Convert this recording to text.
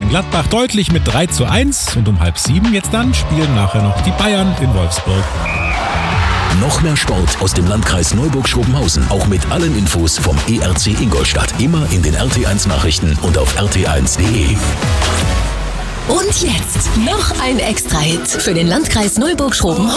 Mönchengladbach deutlich mit 3:1 und um 6:30 jetzt dann spielen nachher noch die Bayern in Wolfsburg. Noch mehr Sport aus dem Landkreis Neuburg-Schrobenhausen. Auch mit allen Infos vom ERC Ingolstadt. Immer in den RT1 Nachrichten und auf rt1.de. Und jetzt noch ein Extra-Hit für den Landkreis Neuburg-Schrobenhausen.